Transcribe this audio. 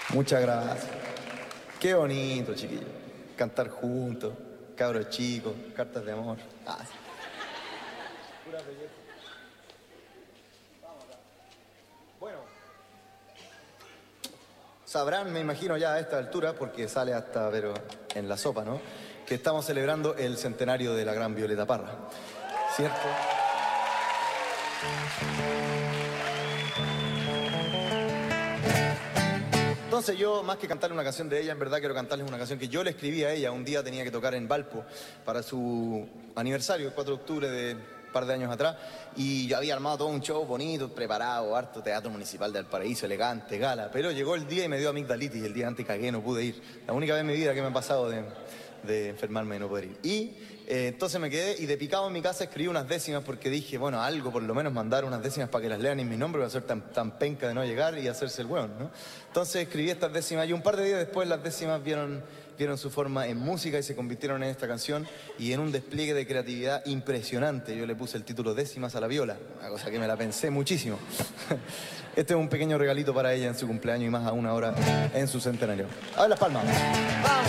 Muchas gracias. Qué bonito, chiquillos. Cantar juntos, cabros chicos, cartas de amor. Ah, sí. Pura belleza. Bueno, sabrán, me imagino ya a esta altura, porque sale hasta, pero en la sopa, ¿no? Que estamos celebrando el centenario de la gran Violeta Parra. ¿Cierto? Entonces yo, más que cantarle una canción de ella, en verdad quiero cantarles una canción que yo le escribí a ella. Un día tenía que tocar en Valpo para su aniversario, el 4 de octubre de un par de años atrás. Y yo había armado todo un show bonito, preparado, harto teatro municipal de Valparaíso, elegante, gala. Pero llegó el día y me dio amigdalitis y el día antes cagué, no pude ir. La única vez en mi vida que me ha pasado de enfermarme y no poder ir. Y entonces me quedé y de picado en mi casa escribí unas décimas porque dije, bueno, algo por lo menos mandar unas décimas para que las lean en mi nombre, va a ser tan penca de no llegar y hacerse el hueón, ¿no? Entonces escribí estas décimas y un par de días después las décimas vieron su forma en música y se convirtieron en esta canción y en un despliegue de creatividad impresionante. Yo le puse el título Décimas a la Viola, una cosa que me la pensé muchísimo. Este es un pequeño regalito para ella en su cumpleaños y más aún ahora en su centenario. A ver las palmas. ¡Vamos!